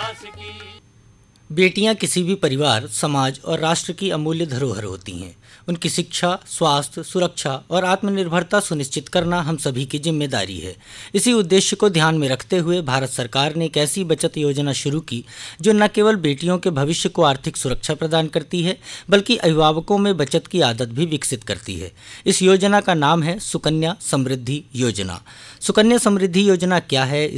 विकास की। बेटियां किसी भी परिवार, समाज और राष्ट्र की अमूल्य धरोहर होती हैं। उनकी शिक्षा, स्वास्थ्य, सुरक्षा और आत्मनिर्भरता सुनिश्चित करना हम सभी की जिम्मेदारी है। इसी उद्देश्य को ध्यान में रखते हुए भारत सरकार ने एक ऐसी बचत योजना शुरू की जो न केवल बेटियों के भविष्य को आर्थिक सुरक्षा प्रदान करती है, बल्कि अभिभावकों में बचत की आदत भी विकसित करती है। इस योजना का नाम है सुकन्या समृद्धि योजना। सुकन्या समृद्धि योजना क्या है,